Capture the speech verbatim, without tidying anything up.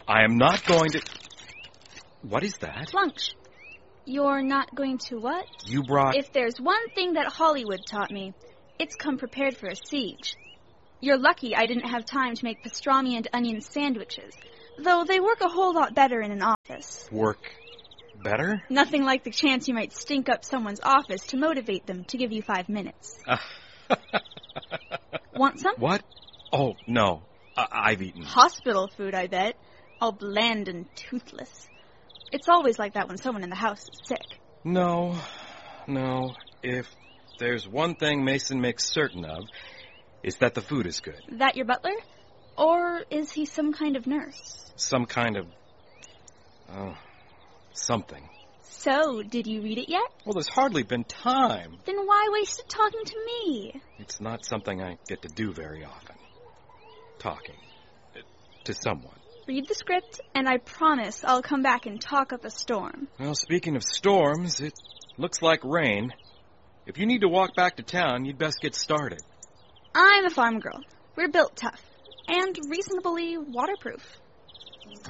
I am not going to... What is that? Lunch. You're not going to what? You brought... If there's one thing that Hollywood taught me, it's come prepared for a siege. You're lucky I didn't have time to make pastrami and onion sandwiches, though they work a whole lot better in an office. Work better? Nothing like the chance you might stink up someone's office to motivate them to give you five minutes. Want some? What? Oh, no. I- I've eaten. Hospital food, I bet. All bland and toothless. It's always like that when someone in the house is sick. No, no. If there's one thing Mason makes certain of, it's that the food is good. That your butler? Or is he some kind of nurse? Some kind of... Oh, something. So, did you read it yet? Well, there's hardly been time. Then why waste it talking to me? It's not something I get to do very often. Talking. uh, To someone. Read the script, and I promise I'll come back and talk up a storm. Well, speaking of storms, it looks like rain. If you need to walk back to town, you'd best get started. I'm a farm girl. We're built tough. And reasonably waterproof.